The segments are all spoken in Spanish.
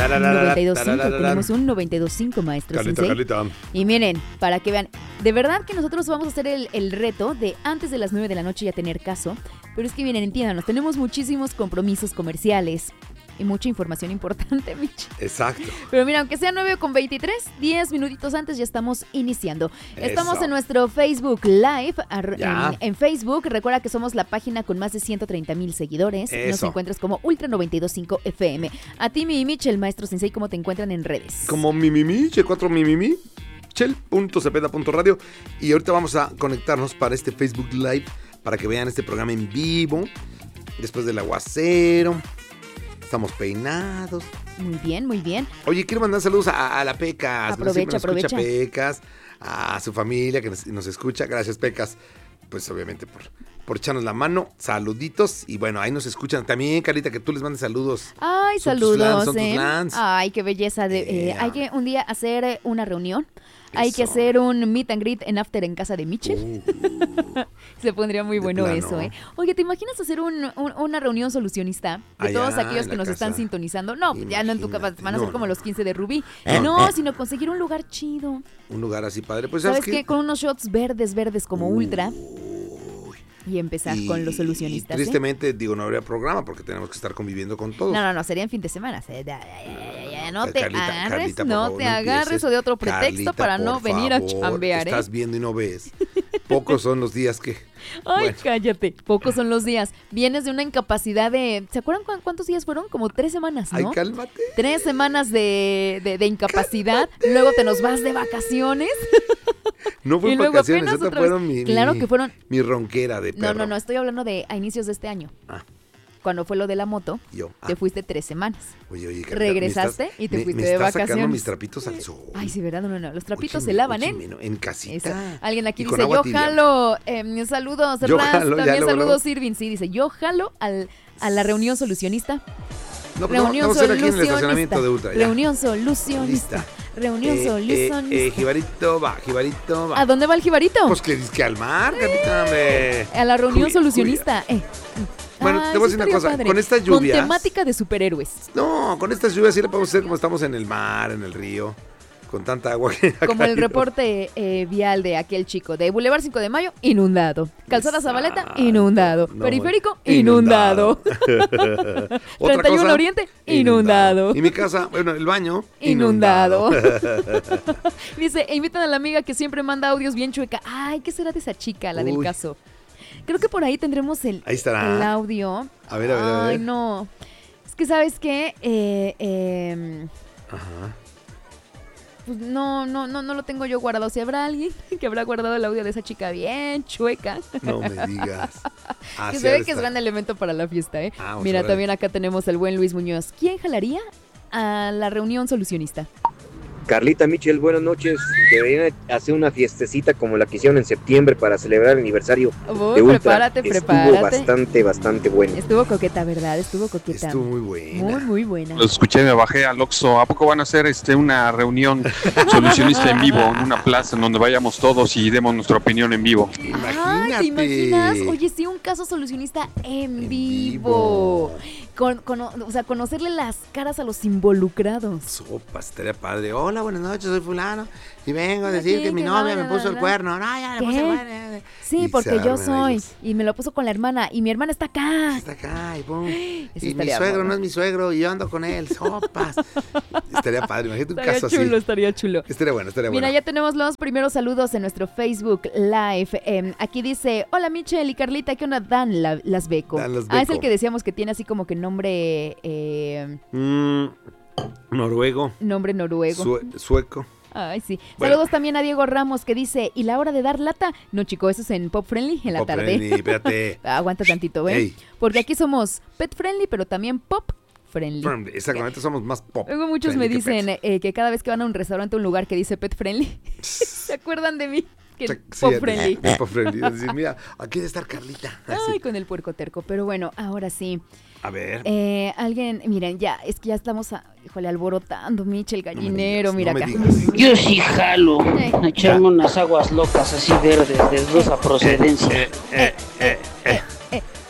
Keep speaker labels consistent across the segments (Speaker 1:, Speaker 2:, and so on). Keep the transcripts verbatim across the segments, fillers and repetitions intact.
Speaker 1: noventa y dos punto cinco. Tenemos un noventa y dos punto cinco, maestro
Speaker 2: Carlita,
Speaker 1: Sensei.
Speaker 2: Carlita.
Speaker 1: Y miren, para que vean, de verdad que nosotros vamos a hacer el, el reto de antes de las nueve de la noche ya tener caso. Pero es que miren, entiéndanos, tenemos muchísimos compromisos comerciales y mucha información importante, Mitch.
Speaker 2: Exacto.
Speaker 1: Pero mira, aunque sea nueve con veintitrés, diez minutitos antes ya estamos iniciando.
Speaker 2: Eso.
Speaker 1: Estamos en nuestro Facebook Live, ar-
Speaker 2: Ya.
Speaker 1: en, en Facebook. Recuerda que somos la página con más de ciento treinta mil seguidores.
Speaker 2: Eso.
Speaker 1: Nos encuentras como Ultra noventa y dos punto cinco F M. A ti, mi Mitch, el maestro Sensei, ¿cómo te encuentran en redes?
Speaker 2: Como Mimimi, Che cuatro Mimimi, chel punto cepeda punto radio. Y ahorita vamos a conectarnos para este Facebook Live para que vean este programa en vivo. Después del aguacero. Estamos peinados.
Speaker 1: Muy bien, muy bien.
Speaker 2: Oye, quiero mandar saludos a, a la Pecas.
Speaker 1: Aprovecha,
Speaker 2: Nos escucha
Speaker 1: aprovecha.
Speaker 2: Pecas, a su familia que nos, nos escucha. Gracias, Pecas. Pues obviamente por, por echarnos la mano. Saluditos. Y bueno, ahí nos escuchan. También, Carlita, que tú les mandes saludos.
Speaker 1: Ay,
Speaker 2: Son tus
Speaker 1: saludos,
Speaker 2: flans, son tus
Speaker 1: ¿eh?
Speaker 2: flans.
Speaker 1: Ay, qué belleza. De, eh,
Speaker 2: Yeah.
Speaker 1: hay que un día hacer eh, una reunión. Hay que
Speaker 2: Eso.
Speaker 1: hacer un meet and greet en after en casa de Mitchell.
Speaker 2: Uh,
Speaker 1: Se pondría muy
Speaker 2: De
Speaker 1: bueno
Speaker 2: plano.
Speaker 1: eso, ¿eh? Oye, ¿te imaginas hacer un, un- una reunión solucionista de
Speaker 2: Allá,
Speaker 1: todos aquellos
Speaker 2: en
Speaker 1: que
Speaker 2: la
Speaker 1: nos están
Speaker 2: casa.
Speaker 1: sintonizando? No, pues ya no en tu casa,
Speaker 2: Imagínate.
Speaker 1: van a ser
Speaker 2: No,
Speaker 1: como
Speaker 2: no.
Speaker 1: los quince de Rubí.
Speaker 2: Eh,
Speaker 1: No,
Speaker 2: eh.
Speaker 1: sino conseguir un lugar chido.
Speaker 2: un lugar así padre. Pues,
Speaker 1: ¿Sabes
Speaker 2: ¿sabes,
Speaker 1: qué? Con unos shots verdes, verdes como ultra. Y empezar
Speaker 2: Y-
Speaker 1: con los solucionistas.
Speaker 2: y
Speaker 1: ¿eh?
Speaker 2: tristemente, digo, no habría programa porque tenemos que estar conviviendo con todos.
Speaker 1: No, no, no, sería en fin de semana. Se- ya, ya, ya, ya, ya, No te
Speaker 2: Carlita,
Speaker 1: agarres,
Speaker 2: Carlita, por
Speaker 1: no
Speaker 2: favor,
Speaker 1: te
Speaker 2: no
Speaker 1: agarres
Speaker 2: empieces.
Speaker 1: o de otro pretexto
Speaker 2: Carlita,
Speaker 1: para no
Speaker 2: por
Speaker 1: venir a
Speaker 2: favor,
Speaker 1: chambear, ¿eh?
Speaker 2: Estás viendo y no ves. Pocos son los días que...
Speaker 1: Ay,
Speaker 2: Bueno.
Speaker 1: cállate. Pocos son los días. Vienes de una incapacidad de... ¿Se acuerdan cu- cuántos días fueron? Como tres semanas, ¿no?
Speaker 2: Ay, cálmate.
Speaker 1: Tres semanas de, de, de incapacidad. Luego te nos vas de vacaciones.
Speaker 2: No fue
Speaker 1: Y luego
Speaker 2: vacaciones,
Speaker 1: apenas
Speaker 2: esta
Speaker 1: otra
Speaker 2: fueron
Speaker 1: vez.
Speaker 2: mi,
Speaker 1: Claro
Speaker 2: mi-
Speaker 1: que fueron-
Speaker 2: mi ronquera de perro.
Speaker 1: No, no, no. Estoy hablando de a inicios de este año.
Speaker 2: Ah,
Speaker 1: Cuando fue lo de la moto,
Speaker 2: yo.
Speaker 1: te
Speaker 2: Ah,
Speaker 1: fuiste tres semanas.
Speaker 2: oye, oye, Carlita,
Speaker 1: regresaste
Speaker 2: me estás-
Speaker 1: y te
Speaker 2: me-
Speaker 1: fuiste
Speaker 2: me
Speaker 1: de
Speaker 2: estás sacando
Speaker 1: vacaciones.
Speaker 2: mis trapitos al sol.
Speaker 1: Ay, sí, ¿verdad? No, no, no. Los trapitos
Speaker 2: Óyeme,
Speaker 1: se lavan, ¿eh?
Speaker 2: óyeme, no, en casita.
Speaker 1: Eso. Alguien aquí
Speaker 2: Y con
Speaker 1: dice,
Speaker 2: agua
Speaker 1: yo
Speaker 2: tibia.
Speaker 1: jalo, eh, saludos,
Speaker 2: Yo
Speaker 1: Raz,
Speaker 2: jalo, ya
Speaker 1: también
Speaker 2: luego,
Speaker 1: saludos,
Speaker 2: luego.
Speaker 1: Irving, sí, dice, yo jalo al, a la reunión solucionista.
Speaker 2: No, pues,
Speaker 1: Reunión
Speaker 2: vamos a hacer aquí en el
Speaker 1: solucionista.
Speaker 2: estacionamiento de Ultra. ya.
Speaker 1: Reunión solucionista.
Speaker 2: Lista.
Speaker 1: Reunión
Speaker 2: Eh, eh,
Speaker 1: solucionista.
Speaker 2: eh, Jibarito va, Jibarito va.
Speaker 1: ¿A dónde va el jibarito?
Speaker 2: Pues que dices que al mar, Carlita, hombre.
Speaker 1: A la reunión
Speaker 2: Julia,
Speaker 1: solucionista. Eh.
Speaker 2: Bueno,
Speaker 1: Ay,
Speaker 2: te voy a
Speaker 1: sí
Speaker 2: decir una
Speaker 1: estaría
Speaker 2: cosa,
Speaker 1: padre.
Speaker 2: con estas lluvias-
Speaker 1: Con temática de superhéroes.
Speaker 2: No, con estas lluvias sí le podemos hacer como estamos en el mar, en el río, con tanta agua que ha
Speaker 1: Como el
Speaker 2: caído.
Speaker 1: reporte eh, vial de aquel chico de Boulevard cinco de Mayo, inundado. Calzada Zabaleta,
Speaker 2: Exacto.
Speaker 1: inundado.
Speaker 2: No,
Speaker 1: Periférico,
Speaker 2: inundado.
Speaker 1: inundado.
Speaker 2: ¿Otra
Speaker 1: treinta y uno
Speaker 2: cosa?
Speaker 1: Oriente, inundado.
Speaker 2: Y mi casa, bueno, el baño,
Speaker 1: Inundado.
Speaker 2: inundado.
Speaker 1: Dice, e invitan a la amiga que siempre manda audios bien chueca. Ay, ¿qué será de esa chica, la del
Speaker 2: Uy.
Speaker 1: caso? Creo que por ahí tendremos el,
Speaker 2: Ahí estará.
Speaker 1: el audio.
Speaker 2: A ver, a ver, a
Speaker 1: Ay,
Speaker 2: ver.
Speaker 1: no. Es que, ¿sabes qué? Eh, eh,
Speaker 2: Ajá.
Speaker 1: pues no, no, no, no lo tengo yo guardado. Si habrá alguien que habrá guardado el audio de esa chica bien chueca.
Speaker 2: No me digas.
Speaker 1: Que
Speaker 2: Así
Speaker 1: se
Speaker 2: ha
Speaker 1: ve
Speaker 2: de
Speaker 1: que es
Speaker 2: estar.
Speaker 1: gran elemento para la fiesta, ¿eh?
Speaker 2: Ah, pues,
Speaker 1: Mira,
Speaker 2: órale.
Speaker 1: también acá tenemos al buen Luis Muñoz. ¿Quién jalaría a la reunión solucionista?
Speaker 3: Carlita, Michel, buenas noches. Deberían hacer una fiestecita como la que hicieron en septiembre para celebrar el aniversario
Speaker 1: Uy,
Speaker 3: de Ultra.
Speaker 1: prepárate,
Speaker 3: Estuvo
Speaker 1: prepárate.
Speaker 3: bastante, bastante bueno.
Speaker 1: Estuvo coqueta, ¿verdad? Estuvo coqueta.
Speaker 2: Estuvo muy buena.
Speaker 1: Muy, muy buena.
Speaker 4: Los escuché, me bajé al Oxxo. ¿A poco van a hacer este una reunión solucionista en vivo en una plaza en donde vayamos todos y demos nuestra opinión en vivo?
Speaker 1: Ay, ¿te imaginas? Oye, sí, un caso solucionista en,
Speaker 2: En
Speaker 1: vivo.
Speaker 2: vivo.
Speaker 1: Con, con- o sea, conocerle las caras a los involucrados.
Speaker 2: Sopas, estaría padre. Hola, buenas noches, soy fulano. Y vengo a decir
Speaker 1: Aquí,
Speaker 2: que mi
Speaker 1: que
Speaker 2: novia
Speaker 1: bla,
Speaker 2: me
Speaker 1: bla,
Speaker 2: puso el
Speaker 1: bla.
Speaker 2: cuerno. No, ya le
Speaker 1: ¿Qué?
Speaker 2: puse el cuerno.
Speaker 1: Sí,
Speaker 2: Y
Speaker 1: porque
Speaker 2: se
Speaker 1: yo
Speaker 2: arman
Speaker 1: soy.
Speaker 2: ellos.
Speaker 1: Y me lo puso con la hermana. Y mi hermana está acá.
Speaker 2: Está acá y pum.
Speaker 1: Eso
Speaker 2: Y mi
Speaker 1: estaría
Speaker 2: suegro
Speaker 1: bueno.
Speaker 2: no es mi suegro y yo ando con él. Sopas. Estaría padre, imagínate un
Speaker 1: Estaría
Speaker 2: caso
Speaker 1: chulo,
Speaker 2: así.
Speaker 1: estaría chulo.
Speaker 2: Estaría bueno, estaría
Speaker 1: Mira,
Speaker 2: bueno.
Speaker 1: ya tenemos los primeros saludos en nuestro Facebook Live. Eh, aquí dice, hola Michelle y Carlita, ¿qué onda? Dan la- Las Beco.
Speaker 2: Dan Las
Speaker 1: Ah, es
Speaker 2: Beco.
Speaker 1: el que decíamos que tiene así como que nombre, eh,
Speaker 2: Mm, noruego.
Speaker 1: nombre noruego.
Speaker 2: sue- sueco.
Speaker 1: Ay, sí.
Speaker 2: Bueno.
Speaker 1: Saludos también a Diego Ramos que dice, ¿y la hora de dar lata? No, chico, eso es en Pop Friendly en la
Speaker 2: Pop
Speaker 1: tarde.
Speaker 2: friendly, espérate.
Speaker 1: Aguanta tantito, ¿eh?
Speaker 2: Ey.
Speaker 1: Porque aquí somos Pet Friendly, pero también Pop Friendly.
Speaker 2: Friendly, exactamente, somos más pop.
Speaker 1: Luego muchos
Speaker 2: friendly
Speaker 1: me
Speaker 2: que
Speaker 1: dicen
Speaker 2: pet.
Speaker 1: eh, que cada vez que van a un restaurante o un lugar que dice Pet Friendly, ¿se acuerdan de mí? Que
Speaker 2: Sí,
Speaker 1: Pop
Speaker 2: sí,
Speaker 1: Friendly.
Speaker 2: Pop friendly. Es decir, mira, aquí debe estar Carlita. Así.
Speaker 1: Ay, con el puerco terco. Pero bueno, ahora sí.
Speaker 2: A ver.
Speaker 1: Eh, alguien, miren, ya, es que ya estamos, a, híjole, alborotando, Michel Gallinero,
Speaker 2: digas,
Speaker 1: mira
Speaker 2: no me
Speaker 1: acá.
Speaker 2: digas.
Speaker 5: Yo sí jalo
Speaker 1: Eh.
Speaker 5: a echarme unas aguas locas así verdes de dudosa procedencia.
Speaker 2: Eh, eh, eh, eh.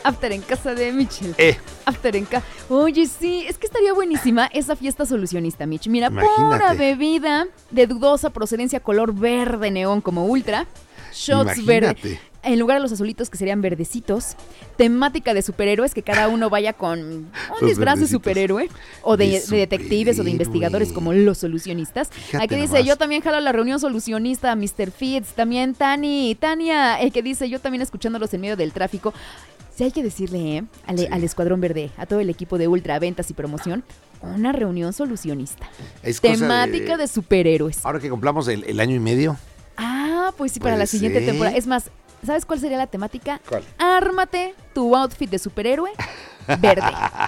Speaker 1: After en casa de Michelle.
Speaker 2: Eh.
Speaker 1: After en casa. Oye, sí, es que estaría buenísima esa fiesta solucionista, Mitch. Mira,
Speaker 2: Imagínate.
Speaker 1: pura bebida de dudosa procedencia color verde neón como ultra. Shots
Speaker 2: Imagínate.
Speaker 1: verde. En lugar de los azulitos que serían verdecitos. Temática de superhéroes, que cada uno vaya con un
Speaker 2: Los
Speaker 1: disfraz de
Speaker 2: verdecitos.
Speaker 1: superhéroe. O de,
Speaker 2: De
Speaker 1: de detectives o de
Speaker 2: superhéroe.
Speaker 1: investigadores como los solucionistas.
Speaker 2: Fíjate
Speaker 1: Aquí dice,
Speaker 2: nomás.
Speaker 1: yo también jalo la reunión solucionista, mister Fitz. También Tani, Tania, eh, que dice, yo también escuchándolos en medio del tráfico. Sí hay que decirle, ¿eh? al,
Speaker 2: Sí.
Speaker 1: al Escuadrón Verde, a todo el equipo de Ultra, ventas y promoción, una reunión solucionista.
Speaker 2: Es cosa
Speaker 1: Temática de, superhéroes.
Speaker 2: Ahora que cumplamos el, el año y medio.
Speaker 1: Ah, pues sí, para
Speaker 2: Puede
Speaker 1: la siguiente
Speaker 2: ser.
Speaker 1: temporada. Es más, ¿sabes cuál sería la temática?
Speaker 2: ¿Cuál?
Speaker 1: Ármate tu outfit de superhéroe verde.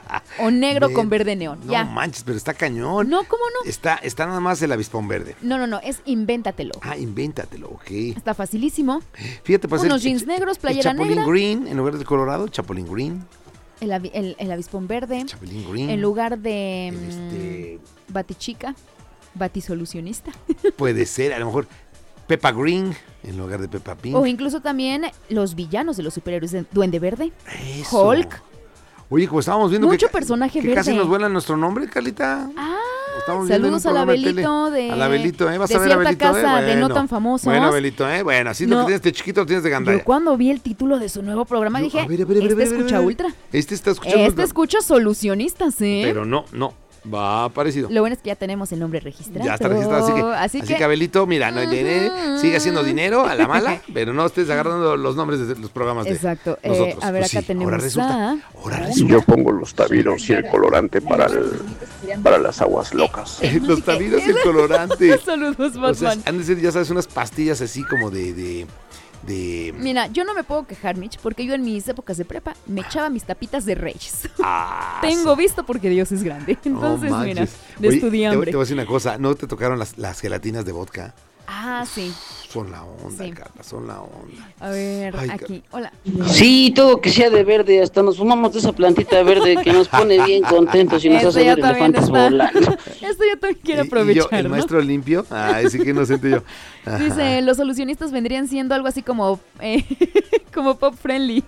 Speaker 1: O negro
Speaker 2: Verde.
Speaker 1: con verde neón.
Speaker 2: No
Speaker 1: ya.
Speaker 2: manches, pero está cañón.
Speaker 1: No, ¿cómo no?
Speaker 2: Está, está nada más el avispón verde.
Speaker 1: No, no, no, es invéntatelo.
Speaker 2: Ah, invéntatelo, ok.
Speaker 1: Está facilísimo.
Speaker 2: Fíjate, pues
Speaker 1: Unos
Speaker 2: el,
Speaker 1: jeans
Speaker 2: el-
Speaker 1: negros,
Speaker 2: el
Speaker 1: playera
Speaker 2: Chapulín
Speaker 1: negra.
Speaker 2: Green, en lugar del colorado, Chapulín Green.
Speaker 1: El, avi- el, el avispón verde.
Speaker 2: Chapulín Green.
Speaker 1: En lugar de
Speaker 2: El,
Speaker 1: mm,
Speaker 2: este,
Speaker 1: Batichica, Batisolucionista.
Speaker 2: puede ser, a lo mejor Peppa Green en lugar de Peppa Pink.
Speaker 1: O incluso también los villanos de los superhéroes, de Duende Verde,
Speaker 2: Eso.
Speaker 1: Hulk.
Speaker 2: Oye, como estábamos viendo
Speaker 1: Mucho
Speaker 2: que,
Speaker 1: personaje
Speaker 2: que casi
Speaker 1: verde.
Speaker 2: nos vuela nuestro nombre, Carlita.
Speaker 1: Ah,
Speaker 2: Estamos viendo en un
Speaker 1: saludos a la
Speaker 2: programa de tele.
Speaker 1: Abelito de,
Speaker 2: A la Abelito, ¿eh? Vas
Speaker 1: de
Speaker 2: a ver a
Speaker 1: cierta
Speaker 2: Abelito, ¿eh?
Speaker 1: casa de no
Speaker 2: Bueno.
Speaker 1: tan famosos.
Speaker 2: Bueno, Abelito, ¿eh? Bueno, así lo
Speaker 1: No.
Speaker 2: que tienes de chiquito lo tienes de
Speaker 1: Yo
Speaker 2: gandalla.
Speaker 1: cuando vi el título de su nuevo programa
Speaker 2: Yo-
Speaker 1: dije,
Speaker 2: a ver, a ver, a ver,
Speaker 1: este
Speaker 2: a ver, a ver,
Speaker 1: escucha
Speaker 2: a ver.
Speaker 1: ultra.
Speaker 2: Este está escuchando.
Speaker 1: Este escucha solucionistas, ¿eh?
Speaker 2: Pero no, no. Va parecido.
Speaker 1: Lo bueno es que ya tenemos el nombre registrado.
Speaker 2: Ya está registrado, así que,
Speaker 1: Así
Speaker 2: así
Speaker 1: que,
Speaker 2: que Abelito, mira, no, de-
Speaker 1: Ujú.
Speaker 2: sigue haciendo dinero a la mala, pero no estés agarrando los nombres de los programas de
Speaker 1: exacto. Eh,
Speaker 2: nosotros.
Speaker 1: a ver,
Speaker 2: Pues
Speaker 1: acá
Speaker 2: sí,
Speaker 1: tenemos
Speaker 2: ahora resulta,
Speaker 1: a...
Speaker 2: ahora
Speaker 5: Y
Speaker 2: resulta.
Speaker 5: yo pongo los tabiros y el colorante para, el, para las aguas locas.
Speaker 2: Eh, los tabiros y el colorante.
Speaker 1: Saludos,
Speaker 2: O sea,
Speaker 1: Batman.
Speaker 2: han de ser, ya sabes, unas pastillas así como de, de, de...
Speaker 1: Mira, yo no me puedo quejar, Mitch, porque yo en mis épocas de prepa me echaba mis tapitas de Reyes.
Speaker 2: Ah,
Speaker 1: Tengo visto porque Dios es grande. Entonces,
Speaker 2: no
Speaker 1: mira,
Speaker 2: manches.
Speaker 1: de
Speaker 2: Oye,
Speaker 1: estudiante.
Speaker 2: Te, te voy a decir una cosa, ¿no te tocaron las, las gelatinas de vodka?
Speaker 1: Ah, sí.
Speaker 2: Son la onda,
Speaker 1: Sí.
Speaker 2: Carla, son la onda.
Speaker 1: A ver,
Speaker 2: Ay,
Speaker 1: aquí. Hola.
Speaker 6: Sí, todo que sea de verde, hasta nos fumamos de esa plantita verde que nos pone bien contentos y nos
Speaker 1: Eso
Speaker 6: hace
Speaker 1: ya
Speaker 6: ver
Speaker 1: también
Speaker 6: elefantes
Speaker 1: está.
Speaker 6: volando.
Speaker 1: Esto yo también quiero
Speaker 2: Y- y
Speaker 1: aprovechar,
Speaker 2: yo, el
Speaker 1: ¿no?
Speaker 2: maestro limpio, ay, sí que inocente yo. Ajá.
Speaker 1: Dice, los solucionistas vendrían siendo algo así como eh, como pop friendly.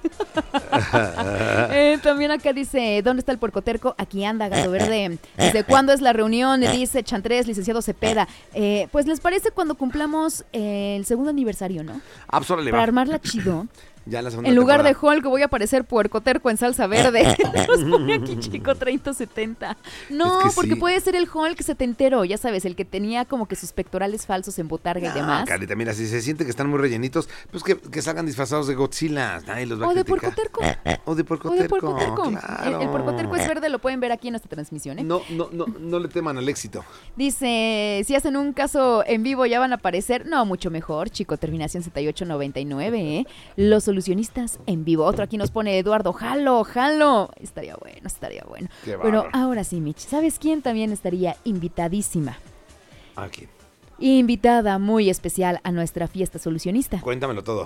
Speaker 1: Eh, también acá dice, ¿dónde está el puercoterco? Aquí anda, Gato Verde. Dice, ¿cuándo es la reunión? Dice Chantres, licenciado Cepeda. Eh, pues, ¿les parece cuando cumplamos eh, el segundo aniversario, no?
Speaker 2: Ah, pues, órale,
Speaker 1: Para
Speaker 2: va.
Speaker 1: armarla chido.
Speaker 2: Ya en la segunda
Speaker 1: En lugar de
Speaker 2: temporada.
Speaker 1: Hulk voy a aparecer puercoterco en salsa verde. Nos pone aquí chico treinta setenta. No,
Speaker 2: Es que
Speaker 1: porque
Speaker 2: sí.
Speaker 1: puede ser el Hulk setentero, ya sabes, el que tenía como que sus pectorales falsos en botarga y
Speaker 2: No,
Speaker 1: demás.
Speaker 2: Carlita, mira, si se siente que están muy rellenitos, pues que, que salgan disfrazados de Godzilla. Nadie los va
Speaker 1: O
Speaker 2: a
Speaker 1: de
Speaker 2: criticar.
Speaker 1: puercoterco.
Speaker 2: O de
Speaker 1: O
Speaker 2: puercoterco.
Speaker 1: de puercoterco.
Speaker 2: Claro.
Speaker 1: El, el puercoterco es verde, lo pueden ver aquí en nuestra transmisión, ¿eh?
Speaker 2: No, no, no, no le teman al éxito.
Speaker 1: Dice, si hacen un caso en vivo ya van a aparecer. No, mucho mejor, chico, terminación setenta y ocho noventa y nueve, ¿eh? Los solucionistas en vivo. Otro aquí nos pone Eduardo, jalo, jalo. Estaría bueno, estaría bueno.
Speaker 2: Qué
Speaker 1: Pero
Speaker 2: bárbaro.
Speaker 1: ahora sí, Mitch, ¿sabes quién también estaría invitadísima?
Speaker 2: Aquí.
Speaker 1: Invitada muy especial a nuestra fiesta solucionista.
Speaker 2: Cuéntamelo todo.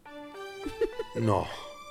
Speaker 2: No.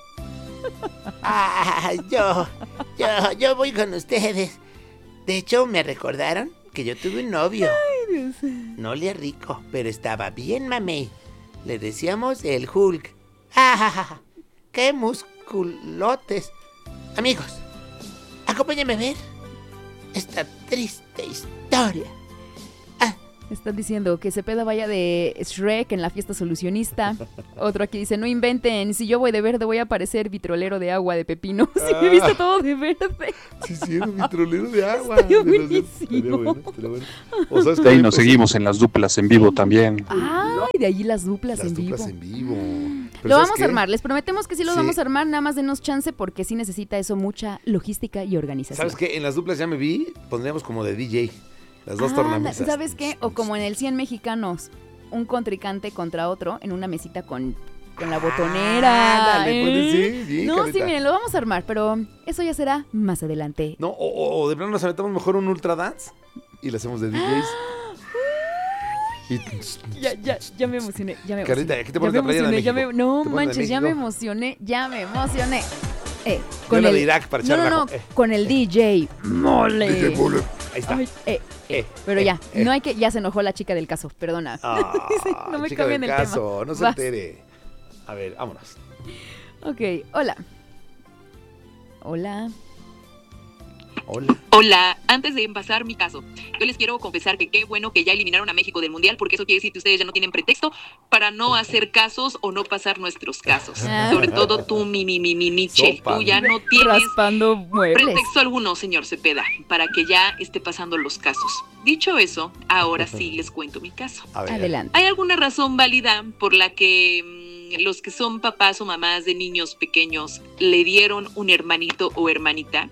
Speaker 7: Ah, yo, yo, yo voy con ustedes. De hecho, me recordaron que yo tuve un novio. No olía rico, pero estaba bien mamey. Le decíamos el Hulk. ¡Ah! ¡Qué musculotes! Amigos, acompáñenme a ver esta triste historia.
Speaker 1: Están diciendo que Cepeda vaya de Shrek en la fiesta solucionista. Otro aquí dice, no inventen, si yo voy de verde voy a parecer vitrolero de agua de pepino. Sí, me viste todo de verde.
Speaker 2: Sí, sí, era mi trolero de agua.
Speaker 1: Estaría
Speaker 2: de los de-
Speaker 1: buenísimo.
Speaker 2: estaría bueno, estaría bueno. O sabes
Speaker 4: De
Speaker 2: que
Speaker 4: ahí
Speaker 2: me
Speaker 4: nos
Speaker 2: puse-
Speaker 4: seguimos en las duplas en vivo también.
Speaker 1: Ay, de allí las duplas
Speaker 2: Las
Speaker 1: en vivo.
Speaker 2: duplas en vivo. Pero
Speaker 1: Lo
Speaker 2: ¿sabes
Speaker 1: vamos
Speaker 2: qué?
Speaker 1: a armar, les prometemos que sí lo
Speaker 2: Sí.
Speaker 1: vamos a armar, nada más denos chance porque sí necesita eso mucha logística y organización.
Speaker 2: ¿Sabes qué? En las duplas ya me vi, pondríamos como de D J. Las dos
Speaker 1: Ah,
Speaker 2: tornamesas.
Speaker 1: ¿sabes qué? O como en el cien mexicanos, un contrincante contra otro en una mesita con, con la botonera.
Speaker 2: Ándale, pues,
Speaker 1: ¿eh?
Speaker 2: sí, sí,
Speaker 1: no,
Speaker 2: Carlita.
Speaker 1: sí, miren, lo vamos a armar, pero eso ya será más adelante.
Speaker 2: No, o, o- o de plano nos aventamos mejor un Ultra Dance y le hacemos de D Js. Y-
Speaker 1: Ya, ya, ya me emocioné, ya me
Speaker 2: Carlita,
Speaker 1: emocioné.
Speaker 2: aquí te pones
Speaker 1: Ya
Speaker 2: la
Speaker 1: me
Speaker 2: playera de
Speaker 1: emocioné, ya
Speaker 2: México.
Speaker 1: me- No
Speaker 2: Te pones la de
Speaker 1: manches, ya me
Speaker 2: México.
Speaker 1: emocioné, ya me emocioné. Eh,
Speaker 2: Yo la de Irak para
Speaker 1: no,
Speaker 2: echar
Speaker 1: no, no,
Speaker 2: bajo. Eh.
Speaker 1: con el D J. Mole.
Speaker 2: D J Mole. Ahí está.
Speaker 1: Ay, eh,
Speaker 2: Eh,
Speaker 1: Pero
Speaker 2: eh,
Speaker 1: ya,
Speaker 2: eh.
Speaker 1: no hay que, ya se enojó la chica del caso, perdona.
Speaker 2: Ah,
Speaker 1: Sí, no me
Speaker 2: chica
Speaker 1: cambien
Speaker 2: del
Speaker 1: el
Speaker 2: caso,
Speaker 1: tema.
Speaker 2: no se
Speaker 1: Vas.
Speaker 2: entere. A ver, vámonos.
Speaker 1: Ok, hola. Hola.
Speaker 2: Hola.
Speaker 8: Hola, antes de pasar mi caso, yo les quiero confesar que qué bueno que ya eliminaron a México del Mundial, porque eso quiere decir que ustedes ya no tienen pretexto para no hacer casos o no pasar nuestros casos. Sobre todo tú, mi, mi, mi, mi, Michelle,
Speaker 2: Sopa.
Speaker 8: tú ya no tienes
Speaker 1: Raspando muebles.
Speaker 8: pretexto alguno, señor Cepeda, para que ya esté pasando los casos. Dicho eso, ahora sí les cuento mi caso.
Speaker 2: A ver.
Speaker 1: Adelante.
Speaker 8: ¿Hay alguna razón válida por la que mm, los que son papás o mamás de niños pequeños le dieron un hermanito o hermanita?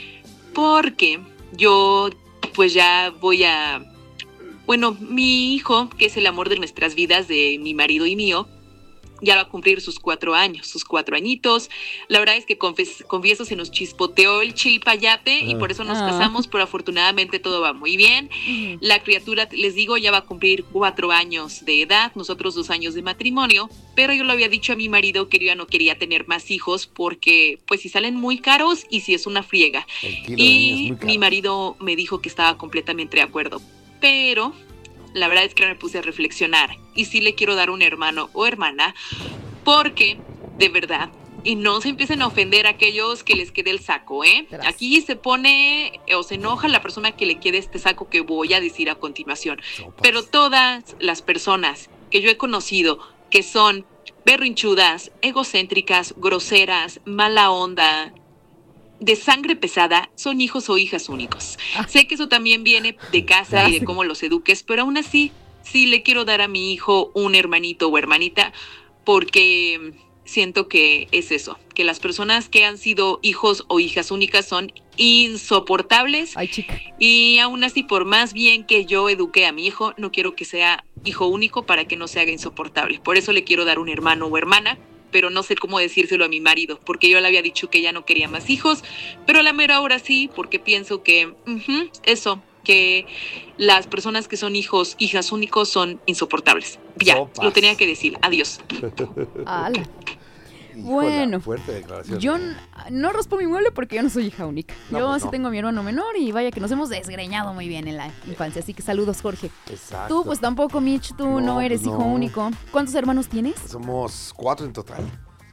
Speaker 8: Porque yo pues ya voy a... Bueno, mi hijo, que es el amor de nuestras vidas, de mi marido y mío, ya va a cumplir sus cuatro años, sus cuatro añitos. La verdad es que confes- confieso, se nos chispoteó el chilpayate y por eso nos
Speaker 1: Ah.
Speaker 8: casamos, pero afortunadamente todo va muy bien.
Speaker 1: Ujú.
Speaker 8: La criatura, les digo, ya va a cumplir cuatro años de edad, nosotros dos años de matrimonio, pero yo le había dicho a mi marido que yo ya no quería tener más hijos porque pues si salen muy caros y si es una friega.
Speaker 2: El kilo de niño es
Speaker 8: Y
Speaker 2: muy caro.
Speaker 8: mi marido me dijo que estaba completamente de acuerdo, pero la verdad es que me puse a reflexionar y sí le quiero dar un hermano o hermana porque, de verdad, y no se empiecen a ofender a aquellos que les quede el saco, ¿eh?
Speaker 1: Gracias.
Speaker 8: Aquí se pone o se enoja la persona que le quede este saco que voy a decir a continuación.
Speaker 2: Sopas.
Speaker 8: Pero todas las personas que yo he conocido que son berrinchudas, egocéntricas, groseras, mala onda, de sangre pesada, son hijos o hijas únicos.
Speaker 1: Ah.
Speaker 8: Sé que eso también viene de casa y de cómo los eduques, pero aún así, sí le quiero dar a mi hijo un hermanito o hermanita porque siento que es eso, que las personas que han sido hijos o hijas únicas son insoportables.
Speaker 1: Ay, chica.
Speaker 8: Y aún así, por más bien que yo eduque a mi hijo, no quiero que sea hijo único para que no se haga insoportable. Por eso le quiero dar un hermano o hermana, pero no sé cómo decírselo a mi marido, porque yo le había dicho que ya no quería más hijos, pero a la mera hora sí, porque pienso que ujú, eso, que las personas que son hijos, hijas únicos son insoportables. Ya,
Speaker 2: Sopas.
Speaker 8: lo tenía que decir. Adiós.
Speaker 1: Ala.
Speaker 2: Híjola,
Speaker 1: Bueno,
Speaker 2: fuerte declaración.
Speaker 1: Yo n- no raspo mi mueble porque yo no soy hija única.
Speaker 2: No,
Speaker 1: yo
Speaker 2: pues
Speaker 1: sí
Speaker 2: no.
Speaker 1: tengo a mi hermano menor y vaya que nos hemos desgreñado muy bien en la infancia. Así que saludos, Jorge.
Speaker 2: Exacto.
Speaker 1: Tú, pues tampoco, Mitch, tú no,
Speaker 2: No,
Speaker 1: eres
Speaker 2: pues
Speaker 1: hijo
Speaker 2: no.
Speaker 1: único. ¿Cuántos hermanos tienes?
Speaker 2: Somos cuatro en total.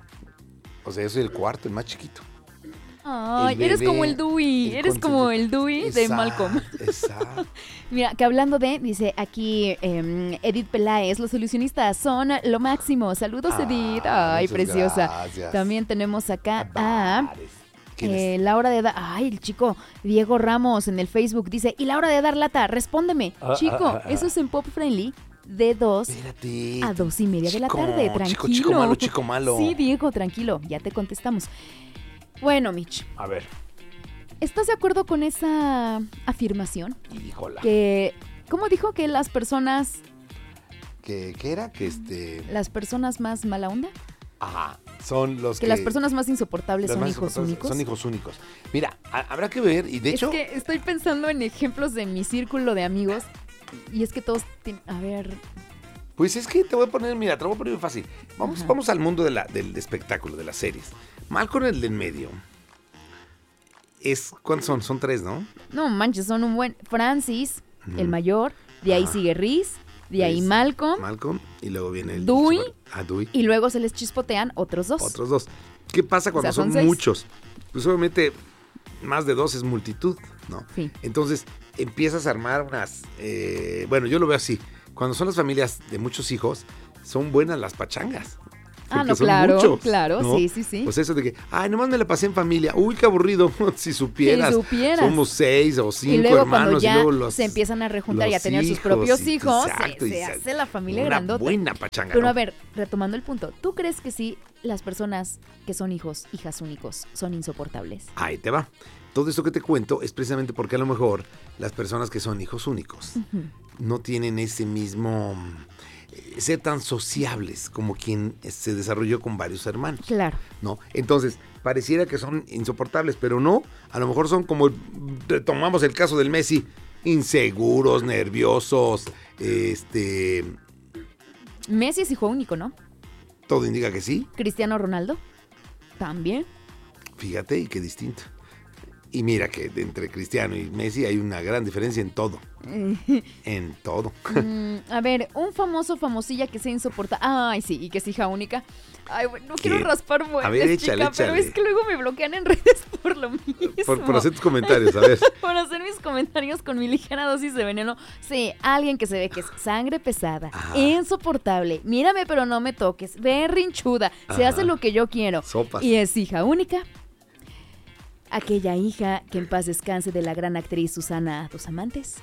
Speaker 2: O sea, yo soy el cuarto, el más chiquito.
Speaker 1: Ay,
Speaker 2: El
Speaker 1: eres
Speaker 2: bebé,
Speaker 1: como el Dewey.
Speaker 2: el
Speaker 1: Eres como
Speaker 2: consentido.
Speaker 1: el Dewey de
Speaker 2: Exacto,
Speaker 1: Malcolm.
Speaker 2: Exacto.
Speaker 1: Mira, que hablando de, dice aquí em, Edith Peláez, los solucionistas son lo máximo. Saludos, Edith. Ay,
Speaker 2: muchas
Speaker 1: preciosa.
Speaker 2: gracias.
Speaker 1: También tenemos acá a
Speaker 2: Bares. ¿Quién es?
Speaker 1: eh, la hora de dar. Ay, el chico Diego Ramos en el Facebook dice: ¿Y la hora de dar lata? Respóndeme.
Speaker 2: Ah,
Speaker 1: Chico,
Speaker 2: ah, ah, ah.
Speaker 1: eso es en Pop Friendly de dos
Speaker 2: Espérate.
Speaker 1: a dos y media de la
Speaker 2: Chico,
Speaker 1: tarde. Tranquilo.
Speaker 2: Chico, chico malo, chico malo.
Speaker 1: Sí, Diego, tranquilo. Ya te contestamos. Bueno, Mitch,
Speaker 2: A ver.
Speaker 1: ¿estás de acuerdo con esa afirmación?
Speaker 2: Híjola.
Speaker 1: Que, ¿cómo dijo que las personas,
Speaker 2: ¿Qué, qué era? Que este.
Speaker 1: las personas más mala onda?
Speaker 2: Ajá. Son los
Speaker 1: Que
Speaker 2: que.
Speaker 1: las personas más insoportables
Speaker 2: las
Speaker 1: son
Speaker 2: más
Speaker 1: hijos
Speaker 2: insoportables
Speaker 1: únicos.
Speaker 2: Son hijos únicos. Mira, ha- habrá que ver. Y de hecho.
Speaker 1: Es que estoy pensando en ejemplos de mi círculo de amigos y es que todos tienen, a ver,
Speaker 2: Pues es que te voy a poner, mira, te lo voy a poner muy fácil. Vamos,
Speaker 1: Ajá.
Speaker 2: vamos al mundo de la, del espectáculo, de las series. Malcolm, el del medio. Es, ¿cuántos son? Son tres, ¿no?
Speaker 1: no manches, son un buen Francis, el mayor, de ahí
Speaker 2: Ajá.
Speaker 1: sigue Reese, de ahí
Speaker 2: Reese,
Speaker 1: Malcolm
Speaker 2: Malcolm. Y luego viene el.
Speaker 1: Dewey.
Speaker 2: Ah, Dewey.
Speaker 1: y luego se les chispotean otros dos.
Speaker 2: Otros dos. ¿Qué pasa cuando
Speaker 1: O sea, son
Speaker 2: son,
Speaker 1: seis.
Speaker 2: muchos? Pues obviamente más de dos es multitud, ¿no?
Speaker 1: Sí.
Speaker 2: Entonces empiezas a armar unas... eh, bueno, yo lo veo así. Cuando son las familias de muchos hijos, son buenas las pachangas.
Speaker 1: Ah,
Speaker 2: porque
Speaker 1: no,
Speaker 2: son
Speaker 1: claro,
Speaker 2: muchos,
Speaker 1: claro,
Speaker 2: ¿no?
Speaker 1: sí, sí, sí.
Speaker 2: Pues eso de que, ay, nomás me la pasé en familia. Uy, qué aburrido. si supieras.
Speaker 1: Si supieras.
Speaker 2: Somos seis o cinco
Speaker 1: y luego
Speaker 2: hermanos.
Speaker 1: cuando ya
Speaker 2: y luego los,
Speaker 1: se empiezan a rejuntar y a
Speaker 2: los
Speaker 1: tener sus
Speaker 2: hijos,
Speaker 1: propios
Speaker 2: y-
Speaker 1: hijos, se-
Speaker 2: exacto,
Speaker 1: se,
Speaker 2: y se-
Speaker 1: hace la familia
Speaker 2: una
Speaker 1: grandota.
Speaker 2: buena pachanga,
Speaker 1: Pero
Speaker 2: ¿no?
Speaker 1: a ver, retomando el punto, ¿tú crees que sí las personas que son hijos, hijas únicos, son insoportables?
Speaker 2: Ahí te va. Todo esto que te cuento es precisamente porque a lo mejor las personas que son hijos únicos
Speaker 1: Ujú.
Speaker 2: no tienen ese mismo eh, ser tan sociables como quien eh, se desarrolló con varios hermanos,
Speaker 1: Claro.
Speaker 2: ¿no? Entonces, pareciera que son insoportables, pero no, a lo mejor son como, retomamos el caso del Messi, inseguros, nerviosos, este,
Speaker 1: Messi es hijo único, ¿no?
Speaker 2: todo indica que sí,
Speaker 1: Cristiano Ronaldo también.
Speaker 2: fíjate, y qué distinto. Y mira que entre Cristiano y Messi hay una gran diferencia en todo. En todo.
Speaker 1: Mm, a ver, un famoso, famosilla que sea insoportable. Ay, sí, y que es hija única. Ay, bueno, no quiero raspar muebles,
Speaker 2: a ver, échale,
Speaker 1: chica,
Speaker 2: échale.
Speaker 1: pero es que luego me bloquean en redes por lo mismo.
Speaker 2: Por, por hacer tus comentarios, a ver.
Speaker 1: Por hacer mis comentarios con mi ligera dosis de veneno. Sí, alguien que se ve que es sangre pesada,
Speaker 2: Ajá.
Speaker 1: insoportable, mírame pero no me toques, berrinchuda, se
Speaker 2: Ajá.
Speaker 1: hace lo que yo quiero.
Speaker 2: Sopas.
Speaker 1: Y es hija única. Aquella hija que en paz descanse de la gran actriz Susana Dos Amantes.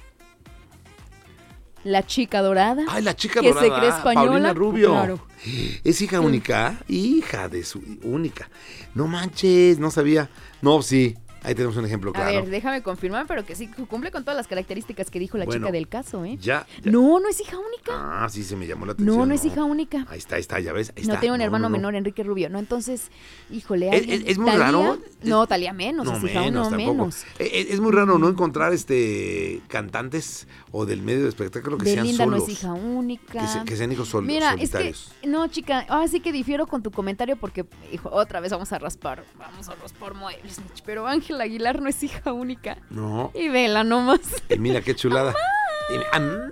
Speaker 1: La chica dorada.
Speaker 2: Ay, la chica
Speaker 1: que
Speaker 2: dorada.
Speaker 1: se cree española.
Speaker 2: Paulina Rubio.
Speaker 1: Claro.
Speaker 2: ¿Es hija única? Hija de su única. No manches, no sabía. No, sí. Ahí tenemos un ejemplo
Speaker 1: A
Speaker 2: claro.
Speaker 1: ver, déjame confirmar, pero que sí cumple con todas las características que dijo la
Speaker 2: Bueno,
Speaker 1: chica del caso, ¿eh?
Speaker 2: Ya, ya.
Speaker 1: No, no es hija única.
Speaker 2: Ah, sí, se me llamó la atención.
Speaker 1: No, no es hija única.
Speaker 2: Ahí está, ahí está, ya ves. Ahí
Speaker 1: No
Speaker 2: está.
Speaker 1: tiene un hermano
Speaker 2: no, no.
Speaker 1: menor, Enrique Rubio. No, entonces, híjole.
Speaker 2: Es-
Speaker 1: alguien-
Speaker 2: es- es muy
Speaker 1: ¿Talía?
Speaker 2: raro.
Speaker 1: No, Talía menos,
Speaker 2: No,
Speaker 1: es hija
Speaker 2: menos,
Speaker 1: uno
Speaker 2: tampoco.
Speaker 1: menos.
Speaker 2: Es, es muy raro no encontrar este cantantes o del medio de espectáculo que sean
Speaker 1: Belinda no
Speaker 2: solos.
Speaker 1: es hija única.
Speaker 2: Que, se- que sean hijos sol-
Speaker 1: Mira,
Speaker 2: solitarios.
Speaker 1: es que, no, chica, ahora sí que difiero con tu comentario porque, hijo, otra vez vamos a raspar, vamos a raspar muebles, Mitch, pero Ángela Aguilar no es hija única.
Speaker 2: No.
Speaker 1: Y vela nomás.
Speaker 2: Y mira qué chulada. Y- ¡Amar!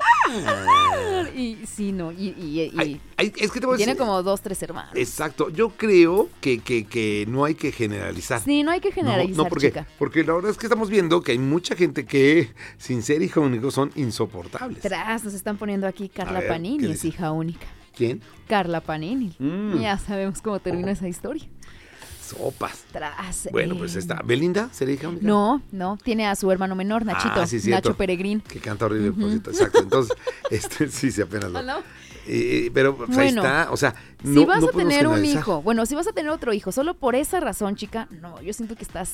Speaker 1: Y sí, no, y, y- y-
Speaker 2: Ay, ay, es que te voy a
Speaker 1: tiene
Speaker 2: decir-
Speaker 1: como dos, tres hermanos.
Speaker 2: Exacto. Yo creo que, que, que no hay que generalizar.
Speaker 1: Sí, no hay que generalizar,
Speaker 2: No, no, porque,
Speaker 1: chica.
Speaker 2: porque la verdad es que estamos viendo que hay mucha gente que, sin ser hijo único, son insoportables.
Speaker 1: Tras, nos están poniendo aquí Carla
Speaker 2: ver,
Speaker 1: Panini,
Speaker 2: ¿qué
Speaker 1: es
Speaker 2: dice?
Speaker 1: hija única.
Speaker 2: ¿Quién?
Speaker 1: Carla Panini.
Speaker 2: Mm.
Speaker 1: Ya sabemos cómo terminó esa historia.
Speaker 2: Sopas.
Speaker 1: Tras.
Speaker 2: Bueno,
Speaker 1: eh,
Speaker 2: pues está. ¿Belinda sería hija única?
Speaker 1: No, no, tiene a su hermano menor, Nachito,
Speaker 2: Ah, sí, cierto.
Speaker 1: Nacho Peregrín.
Speaker 2: Que canta horrible, por cierto. Exacto. Entonces, este, sí, sí, apenas lo.
Speaker 1: ¿Ah, no?
Speaker 2: Eh, pero pues,
Speaker 1: Bueno,
Speaker 2: ahí está. O sea,
Speaker 1: Si
Speaker 2: no,
Speaker 1: vas
Speaker 2: no
Speaker 1: a
Speaker 2: podemos
Speaker 1: tener un
Speaker 2: generalizar.
Speaker 1: hijo, bueno, si vas a tener otro hijo, solo por esa razón, chica, no, yo siento que estás,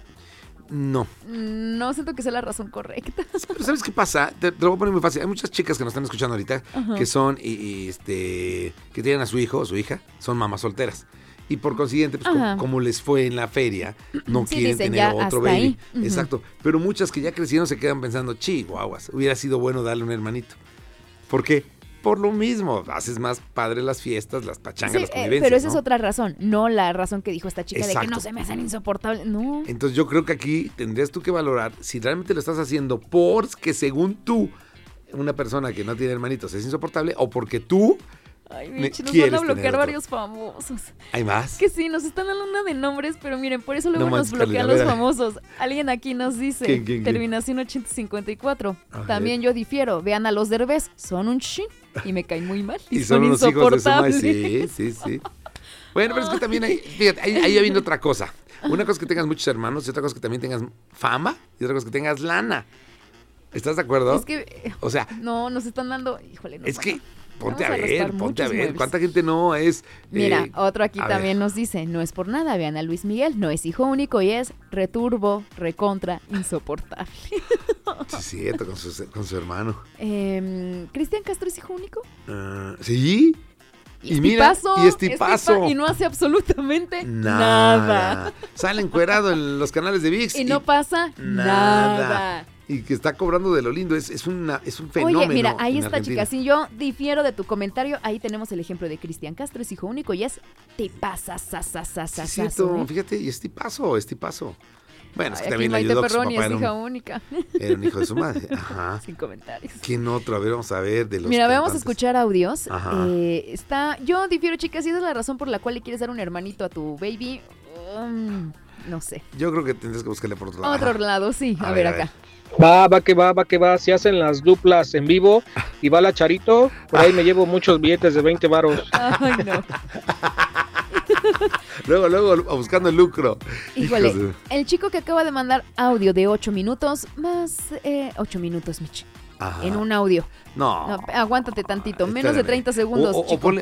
Speaker 2: No.
Speaker 1: no siento que sea la razón correcta.
Speaker 2: Pero ¿sabes qué pasa? Te, te lo voy a poner muy fácil. Hay muchas chicas que nos están escuchando ahorita
Speaker 1: Ajá.
Speaker 2: que son, y, y, este, que tienen a su hijo o su hija, son mamás solteras. Y por consiguiente, pues,
Speaker 1: Ajá.
Speaker 2: como, como les fue en la feria, no
Speaker 1: Sí,
Speaker 2: quieren
Speaker 1: dicen,
Speaker 2: tener
Speaker 1: ya
Speaker 2: otro
Speaker 1: hasta
Speaker 2: baby.
Speaker 1: ahí. Ujú.
Speaker 2: Exacto. Pero muchas que ya crecieron se quedan pensando, chihuahuas, hubiera sido bueno darle un hermanito. ¿Por qué? Por lo mismo, haces más padre las fiestas, las pachangas,
Speaker 1: Sí,
Speaker 2: las
Speaker 1: eh,
Speaker 2: convivencias,
Speaker 1: pero esa
Speaker 2: ¿no?
Speaker 1: es otra razón, no la razón que dijo esta chica de que
Speaker 2: Exacto.
Speaker 1: no se me hacen insoportables. No.
Speaker 2: Entonces yo creo que aquí tendrías tú que valorar si realmente lo estás haciendo porque según tú, una persona que no tiene hermanitos es insoportable o porque tú
Speaker 1: Ay,
Speaker 2: me-
Speaker 1: Michi, nos van
Speaker 2: quieres
Speaker 1: a
Speaker 2: tener
Speaker 1: bloquear
Speaker 2: otro.
Speaker 1: varios famosos.
Speaker 2: hay más.
Speaker 1: Que sí, nos están dando una de nombres, pero miren, por eso luego
Speaker 2: No
Speaker 1: nos
Speaker 2: manches, Carlita,
Speaker 1: bloquean
Speaker 2: a ver,
Speaker 1: los
Speaker 2: a ver.
Speaker 1: famosos. Alguien aquí nos dice,
Speaker 2: ¿Quién, quién, quién?
Speaker 1: terminación ochenta cincuenta y cuatro.
Speaker 2: A ver.
Speaker 1: También yo difiero, vean a los Derbez, son un chin y me caen muy mal. Y,
Speaker 2: Y son unos hijos de su madre.
Speaker 1: insoportables.
Speaker 2: Sí, sí, sí. Bueno, pero es que también hay, fíjate, ahí, ahí viendo otra cosa. Una cosa es que tengas muchos hermanos y otra cosa es que también tengas fama y otra cosa es que tengas lana. ¿Estás de acuerdo?
Speaker 1: Es que,
Speaker 2: O sea,
Speaker 1: no, nos están dando, híjole, nos
Speaker 2: es
Speaker 1: van
Speaker 2: que
Speaker 1: a-
Speaker 2: ponte a
Speaker 1: vamos a
Speaker 2: ver,
Speaker 1: rastar
Speaker 2: ponte a
Speaker 1: muchos
Speaker 2: ver.
Speaker 1: muebles.
Speaker 2: ¿Cuánta gente no es?
Speaker 1: Mira,
Speaker 2: eh,
Speaker 1: otro aquí
Speaker 2: a
Speaker 1: también
Speaker 2: ver.
Speaker 1: nos dice, no es por nada, vean a Luis Miguel, no es hijo único y es returbo, recontra, insoportable.
Speaker 2: Sí, es cierto, con su, con su hermano.
Speaker 1: Em, ¿Cristian Castro es hijo único?
Speaker 2: Ah, ¿sí?
Speaker 1: Y,
Speaker 2: Y
Speaker 1: es
Speaker 2: mira,
Speaker 1: tipazo,
Speaker 2: y es tipazo.
Speaker 1: tipa- y no hace absolutamente
Speaker 2: Nada.
Speaker 1: nada.
Speaker 2: Sale encuerado en los canales de ViX.
Speaker 1: Y no pasa
Speaker 2: nada.
Speaker 1: nada.
Speaker 2: Y que está cobrando de lo lindo. Es, es, una, es un fenómeno.
Speaker 1: Oye, mira, ahí
Speaker 2: en
Speaker 1: está,
Speaker 2: Argentina.
Speaker 1: chica. Si yo difiero de tu comentario, ahí tenemos el ejemplo de Cristian Castro, es hijo único y es te pasa, sa, sa, sa,
Speaker 2: Sí,
Speaker 1: sa,
Speaker 2: es
Speaker 1: sa,
Speaker 2: cierto,
Speaker 1: ¿eh?
Speaker 2: fíjate, y es tipazo, es tipazo. Bueno, es
Speaker 1: Ay,
Speaker 2: que
Speaker 1: aquí
Speaker 2: también le
Speaker 1: Maite
Speaker 2: ayudó que su
Speaker 1: Perroni
Speaker 2: papá
Speaker 1: es
Speaker 2: era
Speaker 1: hija
Speaker 2: un,
Speaker 1: única.
Speaker 2: era un hijo de su madre. Ajá.
Speaker 1: Sin comentarios.
Speaker 2: ¿Quién otro? A ver, vamos a ver de los
Speaker 1: Mira, vamos a
Speaker 2: cantantes.
Speaker 1: escuchar audios.
Speaker 2: Ajá.
Speaker 1: Eh, está, yo difiero, chicas, si esa es la razón por la cual le quieres dar un hermanito a tu baby. um, no sé.
Speaker 2: Yo creo que tendrías que buscarle por otro lado.
Speaker 1: Otro lado, sí. A,
Speaker 2: A
Speaker 1: ver,
Speaker 2: ver, a
Speaker 1: acá.
Speaker 9: Va, va que va, va que va. Se hacen las duplas en vivo y va la Charito. Por ahí me llevo muchos billetes de veinte varos.
Speaker 1: Ay, no.
Speaker 2: Luego, luego, buscando el lucro.
Speaker 1: Híjole,
Speaker 2: Hijos de-
Speaker 1: el chico que acaba de mandar audio de ocho minutos, más eh, ocho minutos, Mitch.
Speaker 2: Ajá.
Speaker 1: En un audio.
Speaker 2: No.
Speaker 1: No, aguántate tantito, menos de
Speaker 2: Espérame.
Speaker 1: treinta segundos,
Speaker 2: O, o- o
Speaker 1: chico.
Speaker 2: ponle,